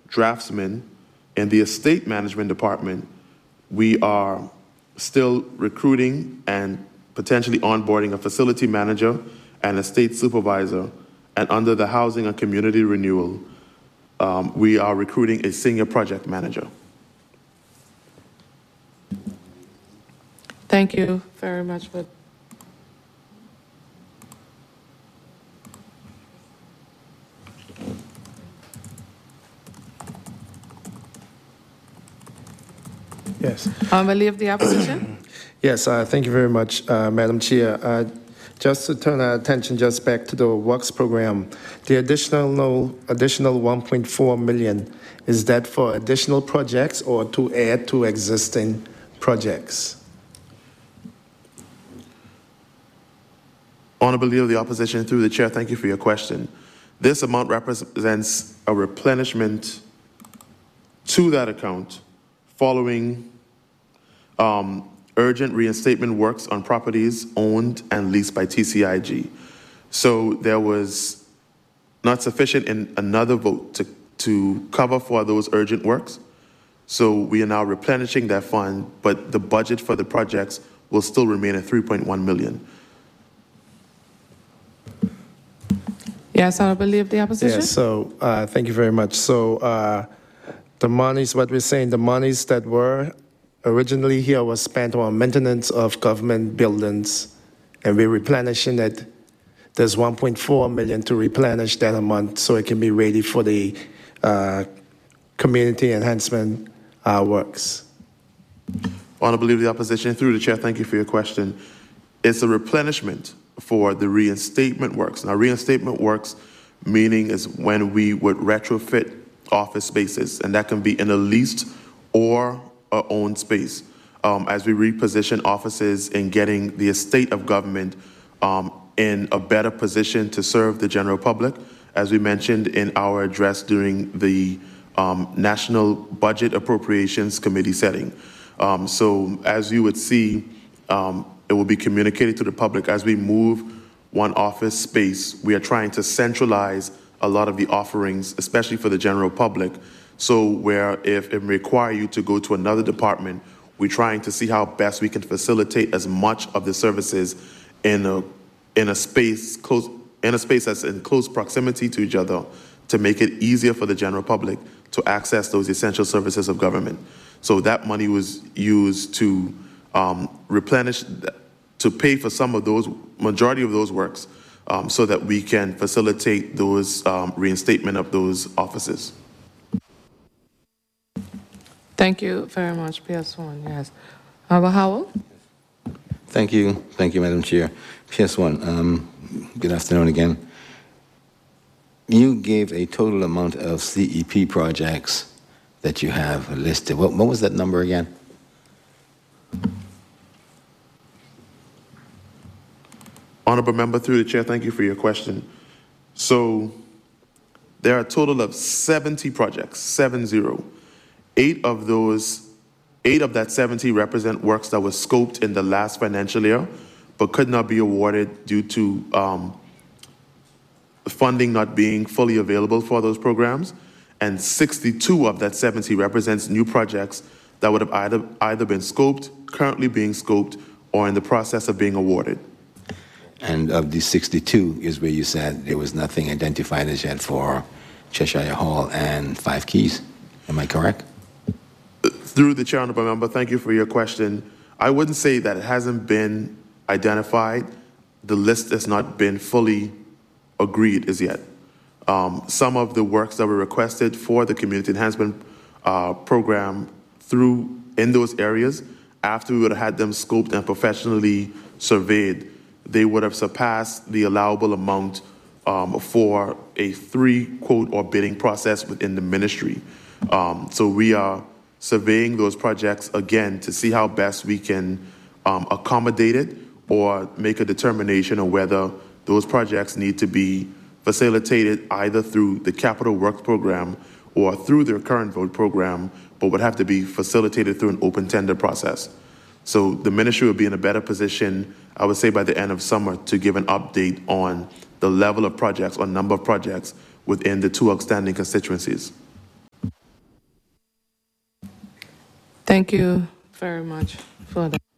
draftsmen. In the estate management department, we are still recruiting and potentially onboarding a facility manager and a state supervisor. And under the housing and community renewal, we are recruiting a senior project manager. Thank you very much for. Yes. Leader of the Opposition. Yes, thank you very much, Madam Chair. Just to turn our attention just back to the Works program, the additional 1.4 million, is that for additional projects or to add to existing projects? Honorable Leader of the Opposition, through the Chair, thank you for your question. This amount represents a replenishment to that account following urgent reinstatement works on properties owned and leased by TCIG. So there was not sufficient in another vote to cover for those urgent works. So we are now replenishing that fund, but the budget for the projects will still remain at 3.1 million. Yes, Honorable Leader of the Opposition. Yes, so thank you very much. So the monies, what we're saying, the monies that were originally here was spent on maintenance of government buildings, and we're replenishing it. There's 1.4 million to replenish that amount so it can be ready for the community enhancement works. Honorable Leader of the Opposition, through the Chair, thank you for your question. It's a replenishment for the reinstatement works. Now, reinstatement works meaning is when we would retrofit office spaces, and that can be in a leased or a owned space. As we reposition offices and getting the estate of government in a better position to serve the general public, as we mentioned in our address during the National Budget Appropriations Committee setting. So as you would see, it will be communicated to the public as we move one office space. We are trying to centralize a lot of the offerings, especially for the general public. So where if it requires you to go to another department, we're trying to see how best we can facilitate as much of the services in a space that's in close proximity to each other to make it easier for the general public to access those essential services of government. So that money was used to replenish, to pay for some of those, majority of those works, so that we can facilitate those reinstatement of those offices. Thank you very much, PS1. Yes. Honorable Howell. Thank you, Madam Chair. PS1, good afternoon again. You gave a total amount of CEP projects that you have listed. What was that number again? Honorable Member, through the Chair, thank you for your question. So there are a total of 70 projects, 70. Eight of that 70 represent works that were scoped in the last financial year, but could not be awarded due to funding not being fully available for those programs. And 62 of that 70 represents new projects that would have either been scoped, currently being scoped, or in the process of being awarded. And of the 62 is where you said there was nothing identified as yet for Cheshire Hall and Five Keys. Am I correct? Through the Chair, Honorable Member, thank you for your question. I wouldn't say that it hasn't been identified. The list has not been fully agreed as yet. Some of the works that were requested for the community enhancement program in those areas, after we would have had them scoped and professionally surveyed, they would have surpassed the allowable amount for a 3-quote or bidding process within the ministry. So we are surveying those projects again to see how best we can accommodate it or make a determination on whether those projects need to be facilitated either through the capital works program or through their current vote program, but would have to be facilitated through an open tender process. So the ministry will be in a better position, I would say by the end of summer, to give an update on the level of projects or number of projects within the two outstanding constituencies. Thank you very much for that.